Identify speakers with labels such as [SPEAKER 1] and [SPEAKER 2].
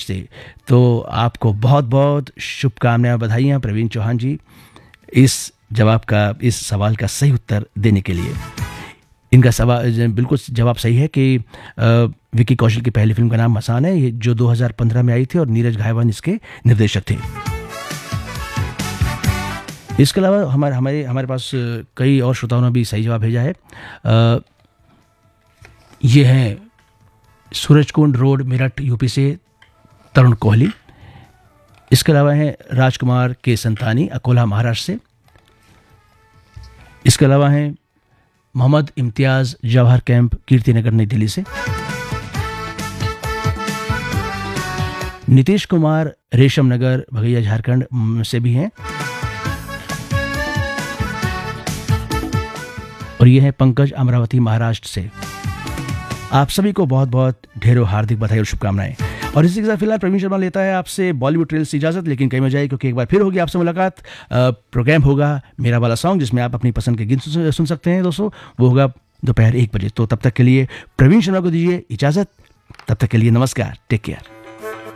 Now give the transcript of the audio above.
[SPEAKER 1] से। तो आपको बहुत बहुत शुभकामनाएं, बधाइयाँ प्रवीण चौहान जी इस सवाल का सही उत्तर देने के लिए। इनका सवाल बिल्कुल जवाब सही है कि विकी कौशल की पहली फिल्म का नाम मसान है, ये जो 2015 में आई थी और नीरज घायवान इसके निर्देशक थे। इसके अलावा हमारे पास कई और श्रोताओं ने भी सही जवाब भेजा है। ये है सूरजकुंड रोड, मेरठ, यूपी से तरुण कोहली। इसके अलावा है राजकुमार के संतानी, अकोला, महाराष्ट्र से। इसके अलावा है मोहम्मद इम्तियाज, जवाहर कैंप, कीर्तिनगर, नई दिल्ली से। नीतीश कुमार, रेशम नगर, भगैया, झारखंड से भी हैं। और ये है पंकज, अमरावती, महाराष्ट्र से। आप सभी को बहुत बहुत ढेरों हार्दिक बधाई और शुभकामनाएं। और इसी के साथ फिलहाल प्रवीण शर्मा लेता है आपसे बॉलीवुड ट्रेल से इजाजत, लेकिन कहीं में जाए क्योंकि एक बार फिर होगी आपसे मुलाकात। प्रोग्राम होगा मेरा वाला सॉन्ग, जिसमें आप अपनी पसंद के गीत सुन सकते हैं दोस्तों। वो होगा दोपहर 1 बजे। तो तब तक के लिए प्रवीण शर्मा को दीजिए इजाजत। तब तक के लिए नमस्कार, टेक केयर।